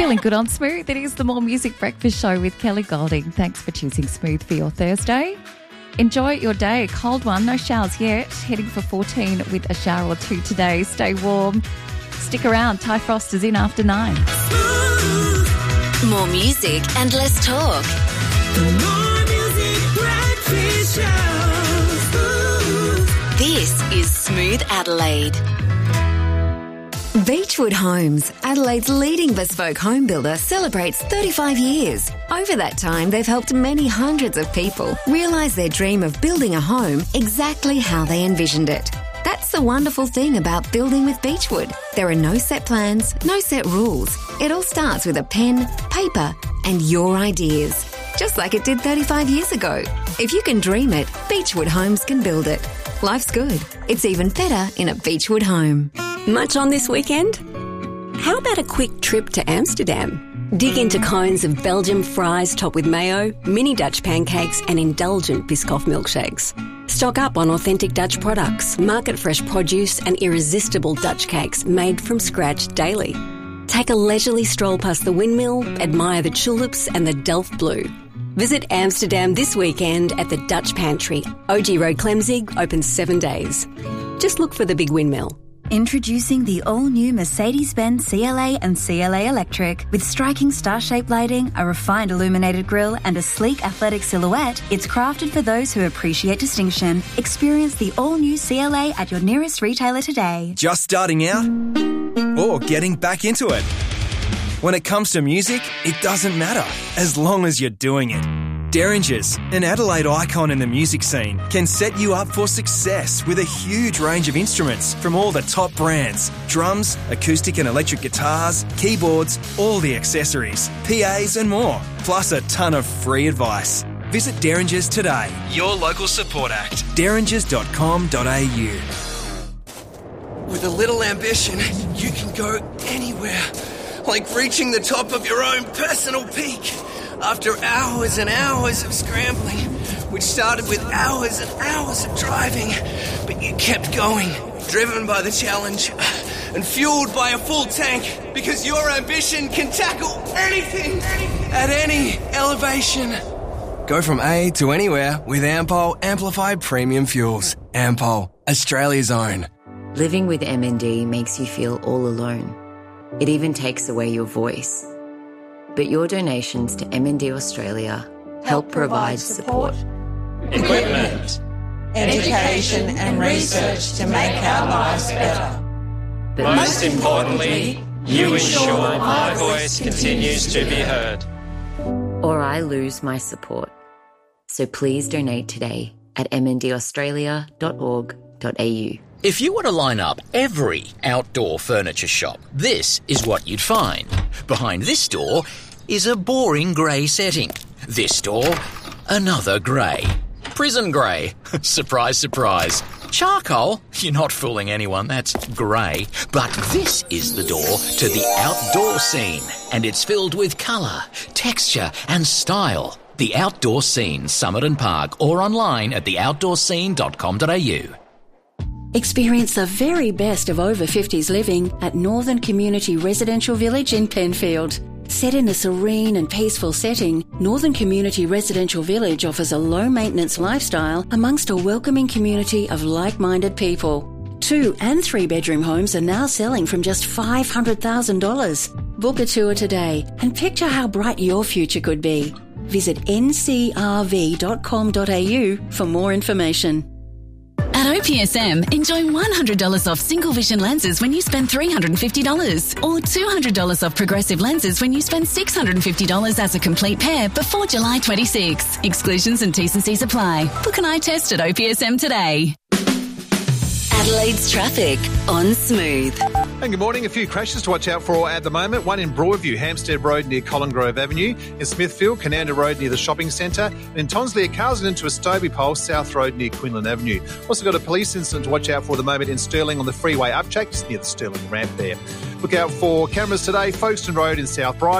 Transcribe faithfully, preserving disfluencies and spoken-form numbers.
Feeling good on Smooth? It is the More Music Breakfast Show with Kelly Golding. Thanks for choosing Smooth for your Thursday. Enjoy your day. Cold one, no showers yet. Heading for fourteen with a shower or two today. Stay warm. Stick around. Ty Frost is in after nine. More music and less talk. The More Music Breakfast Show. This is Smooth Adelaide. Beechwood Homes, Adelaide's leading bespoke home builder, celebrates thirty-five years. Over that time, they've helped many hundreds of people realise their dream of building a home exactly how they envisioned it. That's the wonderful thing about building with Beechwood. There are no set plans, no set rules. It all starts with a pen, paper, and your ideas. Just like it did thirty-five years ago. If you can dream it, Beechwood Homes can build it. Life's good. It's even better in a Beechwood home. Much on this weekend? How about a quick trip to Amsterdam? Dig into cones of Belgian fries topped with mayo, mini Dutch pancakes and indulgent Biscoff milkshakes. Stock up on authentic Dutch products, market-fresh produce and irresistible Dutch cakes made from scratch daily. Take a leisurely stroll past the windmill, admire the tulips and the Delft blue. Visit Amsterdam this weekend at the Dutch Pantry. O G Road Clemzig, open seven days. Just look for the big windmill. Introducing the all-new Mercedes-Benz C L A and C L A Electric. With striking star-shaped lighting, a refined illuminated grille and a sleek athletic silhouette, it's crafted for those who appreciate distinction. Experience the all-new C L A at your nearest retailer today. Just starting out or getting back into it? When it comes to music, it doesn't matter as long as you're doing it. Derringers, an Adelaide icon in the music scene, can set you up for success with a huge range of instruments from all the top brands. Drums, acoustic and electric guitars, keyboards, all the accessories, P As and more, plus a ton of free advice. Visit Derringers today, your local support act, derringers dot com dot a u. With a little ambition, you can go anywhere, like reaching the top of your own personal peak. After hours and hours of scrambling, which started with hours and hours of driving, but you kept going, driven by the challenge and fueled by a full tank, because your ambition can tackle anything at any elevation. Go from A to anywhere with Ampol Amplified Premium Fuels. Ampol, Australia's own. Living with M N D makes you feel all alone. It even takes away your voice. But your donations to M N D Australia help provide support, equipment, education and research to make our lives better. But most importantly, you ensure my voice continues to be heard. Or I lose my support. So please donate today at m n d australia dot org dot a u. If you were to line up every outdoor furniture shop, this is what you'd find. Behind this door is a boring grey setting. This door, another grey. Prison grey. Surprise, surprise. Charcoal? You're not fooling anyone, that's grey. But this is the door to the outdoor scene, and it's filled with colour, texture and style. The Outdoor Scene, Somerton Park, or online at the outdoor scene dot com dot a u. Experience the very best of over fifties living at Northern Community Residential Village in Penfield. Set in a serene and peaceful setting, Northern Community Residential Village offers a low-maintenance lifestyle amongst a welcoming community of like-minded people. Two and three-bedroom homes are now selling from just five hundred thousand dollars. Book a tour today and picture how bright your future could be. Visit n c r v dot com dot a u for more information. At O P S M, enjoy one hundred dollars off single vision lenses when you spend three hundred fifty dollars, or two hundred dollars off progressive lenses when you spend six hundred fifty dollars as a complete pair before July twenty-sixth. Exclusions and T's and C's apply. Book an eye test at O P S M today. Adelaide's traffic on Smooth. And good morning. A few crashes to watch out for at the moment. One in Broadview, Hampstead Road near Colin Grove Avenue. In Smithfield, Cananda Road near the shopping centre. And in Tonsley, a car's into a Stobie Pole, South Road near Quinlan Avenue. Also got a police incident to watch out for at the moment in Stirling on the freeway upcheck, just near the Stirling ramp there. Look out for cameras today, Folkestone Road in South Bride.